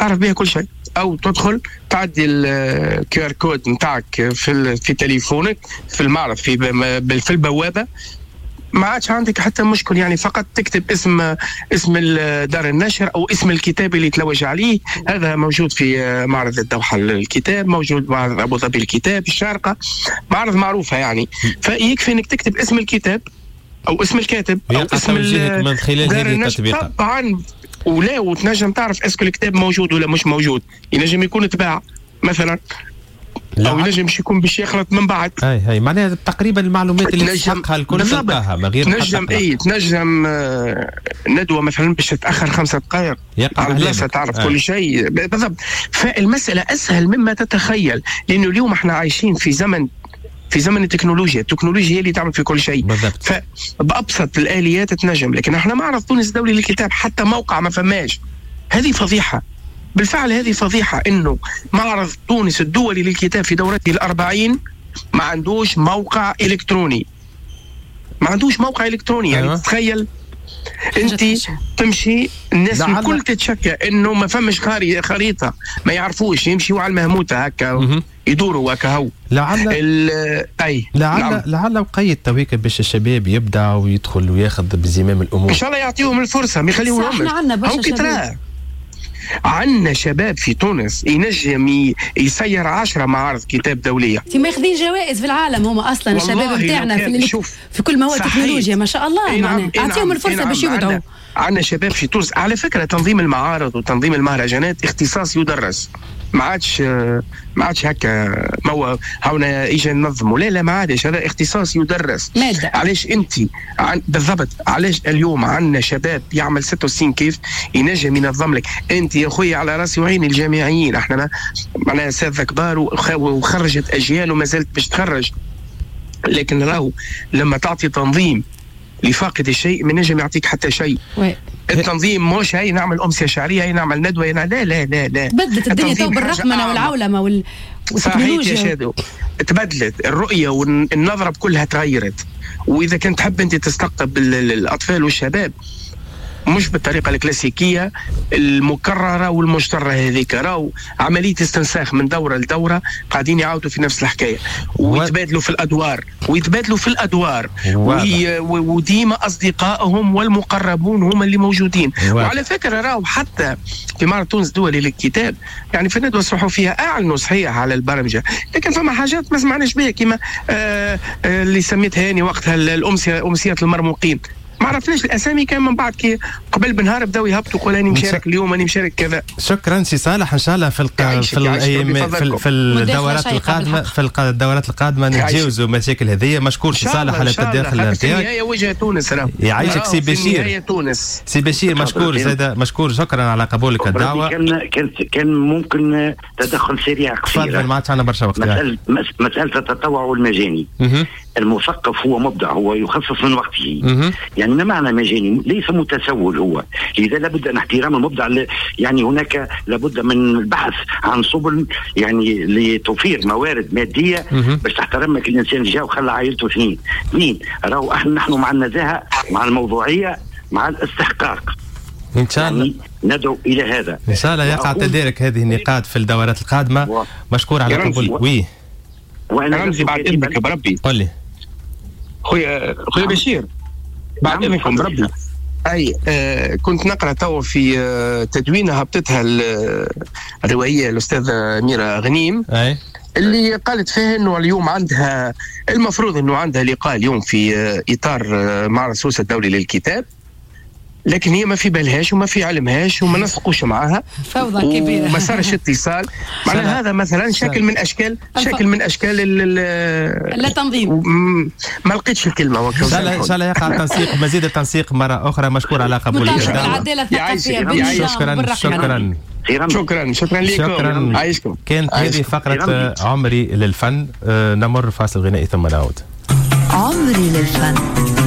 تعرف بها كل شيء، او تدخل تعدي الكيو ار كود نتاعك في تليفونك في المعرض في البوابه، ما عادش عندك حتى مشكل. يعني فقط تكتب اسم دار النشر او اسم الكتاب اللي تلوج عليه. هذا موجود في معرض الدوحه الكتاب، موجود معرض ابو ظبي الكتاب، الشارقه، معرض معروفه يعني. فيكفي انك تكتب اسم الكتاب او اسم الكاتب او اسم من خلال هذه التطبيقات طبعا. وتنجم تعرف اسكو الكتاب موجود ولا مش موجود. ينجم يكون تباع مثلا، او ينجم يكون باش يخلط من بعد. هاي معناها تقريبا المعلومات اللي تحققها الكل تلقاها من غير تنجم ندوه مثلا باش تتاخر 5 دقائق على البلاصه تعرف كل شيء بالضبط. فالمساله اسهل مما تتخيل، لانه اليوم احنا عايشين في زمن التكنولوجيا هي اللي تعمل في كل شيء. فبأبسط الآليات تنجم. لكن احنا معرض تونس الدولي للكتاب حتى موقع ما فماش. هذه فضيحة بالفعل، هذه فضيحة انه معرض تونس الدولي للكتاب في دورته 40 ما عندوش موقع إلكتروني. يعني تخيل انت تمشي الناس الكل تتشكى انه ما فمش خريطة، ما يعرفوش يمشيوا على المهموتة هكا يدوروا هكا. لعل وقيت تويك باش الشباب يبدع ويدخل وياخذ بزمام الامور. ان شاء الله يعطيهم الفرصه، ما يخليوهمش. هم كترة عندنا شباب في تونس ينجم يسير 10 معارض كتاب دوليه، ماخذين جوائز في العالم هم اصلا. الشباب بتاعنا في كل ما هو تكنولوجيا ما شاء الله. معناها اعطيهم الفرصه باش يبدعوا. عندنا شباب في تونس. على فكره تنظيم المعارض وتنظيم المهرجانات اختصاص يدرس، ما عادش هكا هاونا اجى ننظموا. لا ما عادش، هذا اختصاص يدرس. علاش انت بالضبط؟ علاش اليوم عندنا شباب يعمل 66 كيف ينجم ينظم لك. انت يا خويا على راسي وعيني الجامعيين، احنا معنا اساتذه كبار وخرجت اجيال وما زالت باش تخرج. لكن راهو لما تعطي تنظيم لفاقد الشيء من نجم يعطيك حتى شيء. التنظيم مش هي نعمل أمسية شعرية، هي نعمل ندوة، لا تبدلت الدنيا تو بالرقمنة والعولمة والتكنولوجيا. صحيح يا شادو، تبدلت الرؤية والنظرة كلها تغيرت. وإذا كنت تحب أنت تستقطب الأطفال والشباب مش بالطريقة الكلاسيكية المكررة والمجترة هذيك، راهو عملية استنساخ من دورة لدورة، قاعدين يعاودوا في نفس الحكاية ويتبادلوا في الأدوار وديما أصدقائهم والمقربون هم اللي موجودين. وعلى فكرة راهو حتى في معرض تونس الدولي للكتاب يعني في الندوة صرحوا فيها أعلنوا صحيح على البرمجة، لكن فما حاجات ما سمعناش بها كما اللي سميتها هاني وقتها أمسية المرموقين. ما عرفناش الاسامي، كان من بعد كي قبل بنهار بداو يهبطوا يقول اني مشارك اليوم اني مشارك كذا. شكرا سي صالح، ان شاء الله في الدورات القادمه نتجاوزوا مشاكل هذه. مشكور سي صالح على التداخل نتاعك. هي وجه تونس يعيشك سي بشير. سي بشير مشكور زاده، مشكور، شكرا على قبولك الدعوه. كان ممكن تدخل سريع قصير. تفضل، ما عادش عندنا برشا وقت. مساله التطوع والمجاني. المثقف هو مبدع، هو يخصص من وقته. يعني ما معنى مجاني؟ ليس متسول هو، لذا لابد من احترام المبدع. يعني هناك لابد من البحث عن سبل يعني لتوفير موارد ماديه باش تحترمك الانسان اللي جا وخلى عائلته اثنين. راهو نحن مع النزاهه، مع الموضوعيه، مع الاستحقاق. ان شاء الله يعني ندعو الى هذا. ان شاء الله يقع تدارك هذه النقاط في الدورات القادمه. مشكور على قبولك. وانا رمزي بعد اذنك بربي، قل لي خويا بشير بعد اذنكم بربي. كنت نقرا تو في تدوينه هبطتها الروائيه الاستاذه أميرة غنيم اللي قالت فيها انه اليوم عندها المفروض انه عندها لقاء اليوم في اطار معرض سوسه الدولي للكتاب، لكن هي ما في بالهاش وما في علمهاش وما نسقوش معها، فوضى كبيره وما صارش اتصال. معناها هذا مثلا شكل من اشكال التنظيم. ما لقيتش الكلمه. ان شاء الله يقع التنسيق، مزيد التنسيق مره اخرى. مشكور على قبولك. العداله الثقافيه. شكرا لكم. عايشكم. كانت هذه فقره عمري للفن. نمر فاصل غنائي ثم نعود. عمري للفن.